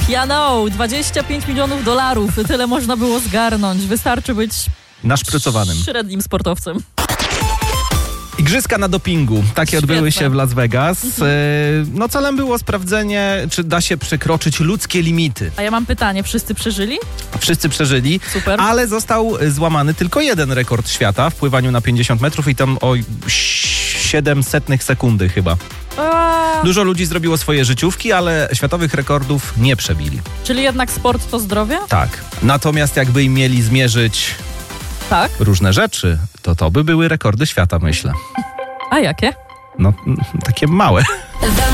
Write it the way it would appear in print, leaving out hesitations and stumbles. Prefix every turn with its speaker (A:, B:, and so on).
A: Ja know, $25 milionów. Tyle można było zgarnąć. Wystarczy być
B: naszprycowanym.
A: Średnim sportowcem.
B: Igrzyska na dopingu. Takie odbyły się w Las Vegas. No celem było sprawdzenie, czy da się przekroczyć ludzkie limity.
A: A ja mam pytanie, wszyscy przeżyli?
B: Wszyscy przeżyli,
A: Super.
B: Ale został złamany tylko jeden rekord świata w pływaniu na 50 metrów i tam o 0,07 sekundy chyba. Dużo ludzi zrobiło swoje życiówki, ale światowych rekordów nie przebili.
A: Czyli jednak sport to zdrowie?
B: Tak. Natomiast jakby im mieli zmierzyć różne rzeczy, to by były rekordy świata, myślę.
A: A jakie?
B: No, takie małe.